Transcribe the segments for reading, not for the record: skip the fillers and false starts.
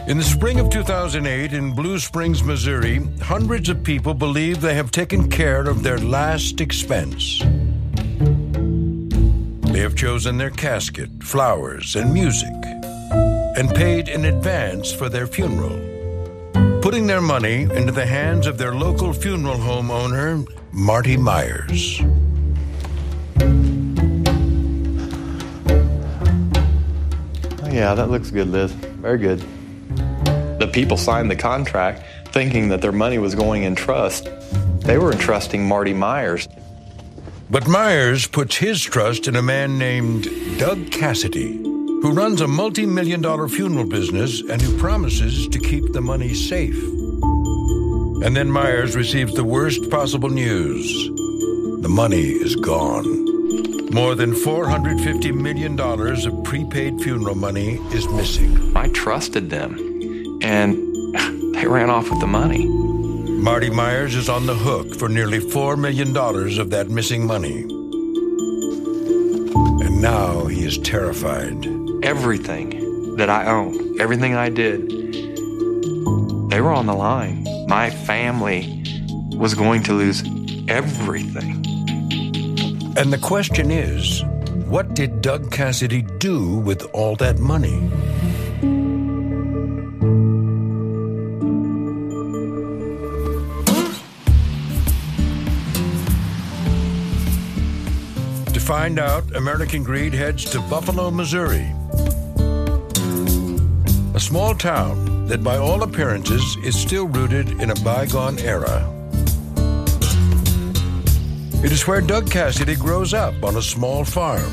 In the spring of 2008 in Blue Springs, Missouri, hundreds of people believe they have taken care of their last expense. They have chosen their casket, flowers, and music, and paid in advance for their funeral, putting their money into the hands of their local funeral home owner, Marty Myers. Oh, yeah, that looks good, Liz. Very good. The people signed the contract thinking that their money was going in trust. They were entrusting Marty Myers. But Myers puts his trust in a man named Doug Cassidy, who runs a multi-million-dollar funeral business and who promises to keep the money safe. And then Myers receives the worst possible news. The money is gone. More than $450 million of prepaid funeral money is missing. I trusted them, and they ran off with the money. Marty Myers is on the hook for nearly $4 million of that missing money. And now he is terrified. Everything that I own, everything I did, they were on the line. My family was going to lose everything. And the question is, what did Doug Cassidy do with all that money? To find out, American Greed heads to Buffalo, Missouri, a small town that by all appearances is still rooted in a bygone era. It is where Doug Cassidy grows up on a small farm.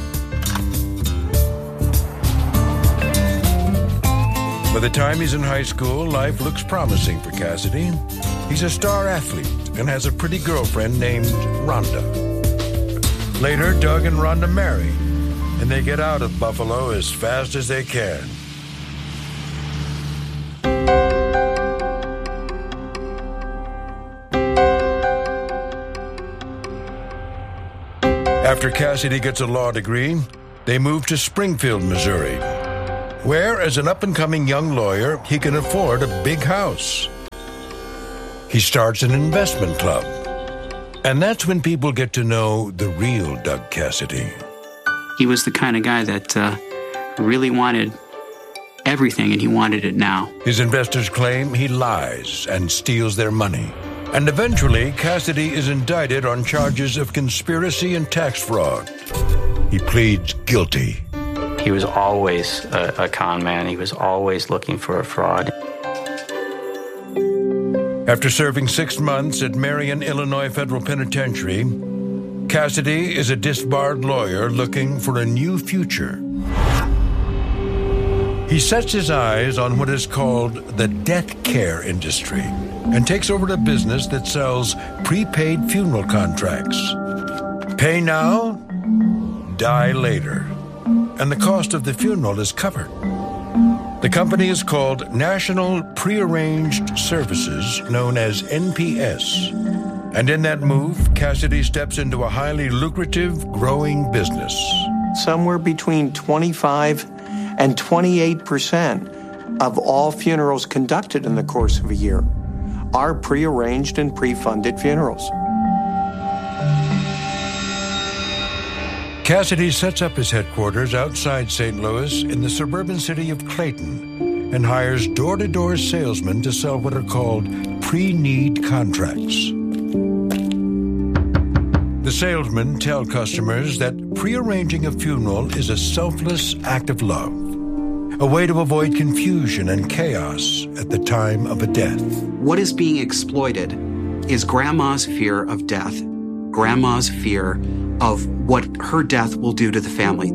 By the time he's in high school, life looks promising for Cassidy. He's a star athlete and has a pretty girlfriend named Rhonda. Later, Doug and Rhonda marry, and they get out of Buffalo as fast as they can. After Cassidy gets a law degree, they move to Springfield, Missouri, where, as an up-and-coming young lawyer, he can afford a big house. He starts an investment club. And that's when people get to know the real Doug Cassidy. He was the kind of guy that really wanted everything, and he wanted it now. His investors claim he lies and steals their money. And eventually, Cassidy is indicted on charges of conspiracy and tax fraud. He pleads guilty. He was always a con man. He was always looking for a fraud. After serving 6 months at Marion, Illinois Federal Penitentiary, Cassidy is a disbarred lawyer looking for a new future. He sets his eyes on what is called the death care industry and takes over a business that sells prepaid funeral contracts. Pay now, die later, and the cost of the funeral is covered. The company is called National Prearranged Services, known as NPS. And in that move, Cassidy steps into a highly lucrative, growing business. Somewhere between 25 and 28% of all funerals conducted in the course of a year are prearranged and pre-funded funerals. Cassidy sets up his headquarters outside St. Louis in the suburban city of Clayton and hires door-to-door salesmen to sell what are called pre-need contracts. The salesmen tell customers that prearranging a funeral is a selfless act of love, a way to avoid confusion and chaos at the time of a death. What is being exploited is Grandma's fear of death, Grandma's fear of what her death will do to the family.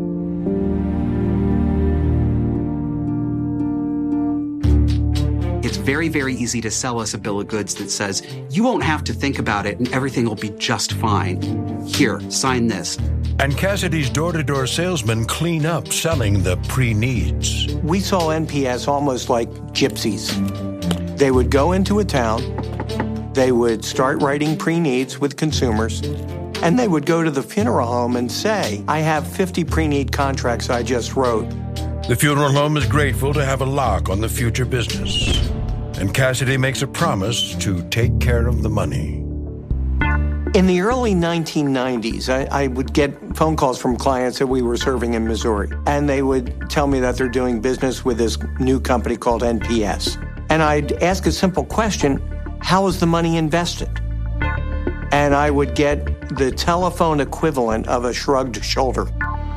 It's very, very easy to sell us a bill of goods that says, you won't have to think about it and everything will be just fine. Here, sign this. And Cassidy's door-to-door salesmen clean up selling the pre-needs. We saw NPS almost like gypsies. They would go into a town, they would start writing pre-needs with consumers, and they would go to the funeral home and say, I have 50 pre-need contracts I just wrote. The funeral home is grateful to have a lock on the future business, and Cassidy makes a promise to take care of the money. In the early 1990s, I would get phone calls from clients that we were serving in Missouri, and they would tell me that they're doing business with this new company called NPS. And I'd ask a simple question, how is the money invested? And I would get the telephone equivalent of a shrugged shoulder.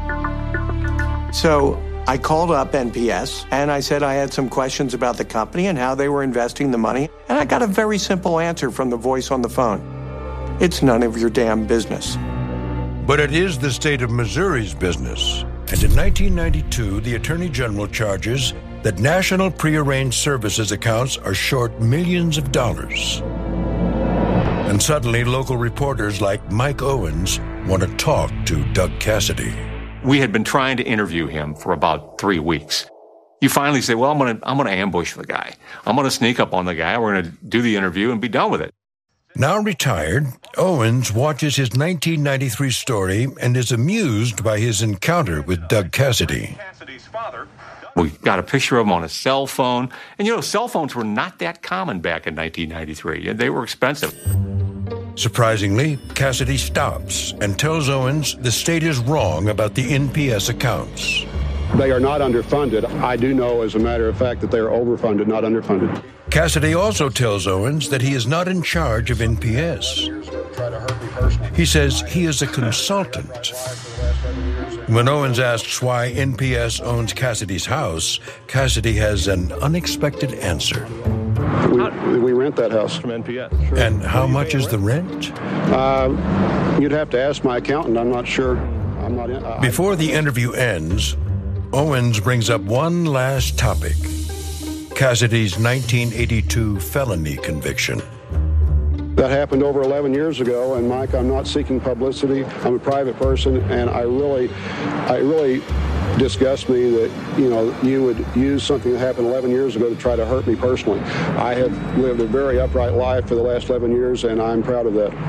So I called up NPS, and I said I had some questions about the company and how they were investing the money, and I got a very simple answer from the voice on the phone. It's none of your damn business. But it is the state of Missouri's business. And in 1992, the Attorney General charges that national prearranged services accounts are short millions of dollars. And suddenly, local reporters like Mike Owens want to talk to Doug Cassidy. We had been trying to interview him for about 3 weeks. You finally say, well, I'm going to ambush the guy. I'm going to sneak up on the guy. We're going to do the interview and be done with it. Now retired, Owens watches his 1993 story and is amused by his encounter with Doug Cassidy. We got a picture of him on a cell phone. And, cell phones were not that common back in 1993. They were expensive. Surprisingly, Cassidy stops and tells Owens the state is wrong about the NPS accounts. They are not underfunded. I do know, as a matter of fact, that they are overfunded, not underfunded. Cassidy also tells Owens that he is not in charge of NPS. He says he is a consultant. When Owens asks why NPS owns Cassidy's house, Cassidy has an unexpected answer. We rent that house from NPS. Sure. And how much is the rent? You'd have to ask my accountant. I'm not sure. Before the interview ends, Owens brings up one last topic: Cassidy's 1982 felony conviction. That happened over 11 years ago, and Mike, I'm not seeking publicity. I'm a private person, and it really disgusts me that, you would use something that happened 11 years ago to try to hurt me personally. I have lived a very upright life for the last 11 years, and I'm proud of that.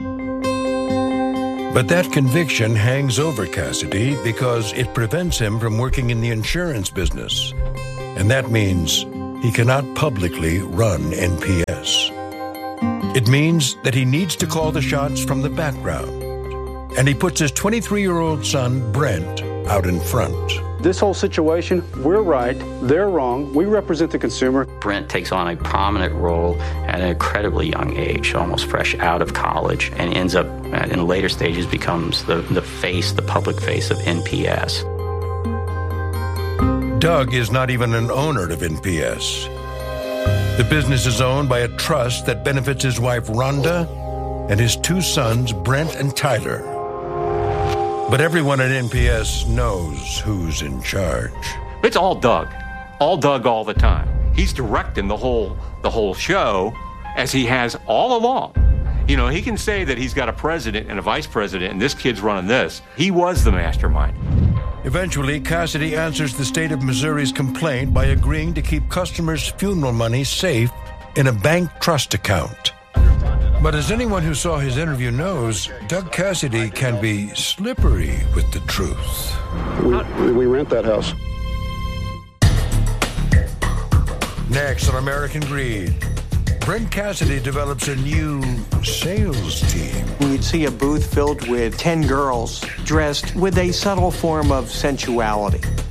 But that conviction hangs over Cassidy because it prevents him from working in the insurance business. And that means he cannot publicly run NPS. It means that he needs to call the shots from the background. And he puts his 23-year-old son, Brent, out in front. This whole situation, we're right, they're wrong, we represent the consumer. Brent takes on a prominent role at an incredibly young age, almost fresh out of college, and ends up, in later stages, becomes the public face of NPS. Doug is not even an owner of NPS. The business is owned by a trust that benefits his wife, Rhonda, and his two sons, Brent and Tyler. But everyone at NPS knows who's in charge. It's all Doug all the time. He's directing the whole show, as he has all along. He can say that he's got a president and a vice president, and this kid's running this. He was the mastermind. Eventually, Cassidy answers the state of Missouri's complaint by agreeing to keep customers' funeral money safe in a bank trust account. But as anyone who saw his interview knows, Doug Cassidy can be slippery with the truth. We rent that house. Next on American Greed, Brent Cassidy develops a new sales team. You'd see a booth filled with 10 girls dressed with a subtle form of sensuality.